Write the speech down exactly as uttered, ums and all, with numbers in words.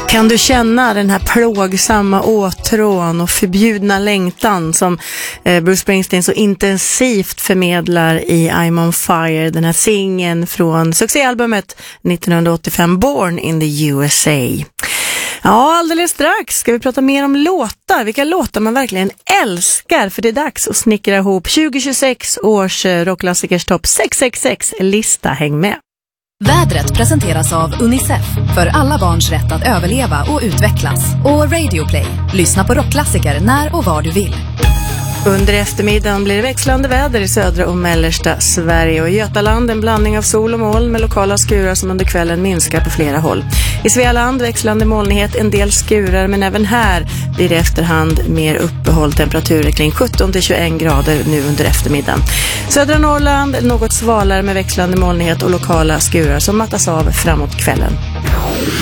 Kan du känna den här plågsamma åtrån och förbjudna längtan som eh, Bruce Springsteen så intensivt förmedlar i I'm on Fire, den här singeln från succéalbumet nittonhundraåttiofem Born in the U S A. Ja, alldeles strax ska vi prata mer om låtar. Vilka låtar man verkligen älskar, för det är dags att snickra ihop tjugo tjugosex års rockklassikers topp sex sex sex-lista. Häng med! Vädret presenteras av Unicef, för alla barns rätt att överleva och utvecklas. Och Radioplay, lyssna på rockklassiker när och var du vill. Under eftermiddagen blir det växlande väder i södra och mellersta Sverige, och i Götaland en blandning av sol och moln med lokala skurar som under kvällen minskar på flera håll. I Svealand växlande molnighet, en del skurar, men även här blir det efterhand mer uppehåll, temperatur kring sjutton till tjugoett grader nu under eftermiddagen. Södra Norrland något svalare med växlande molnighet och lokala skurar som mattas av framåt kvällen.